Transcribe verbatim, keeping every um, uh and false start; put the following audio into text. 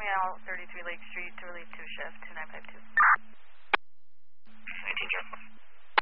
Meow, thirty-three Lake Street to relief two shift, two nine five two.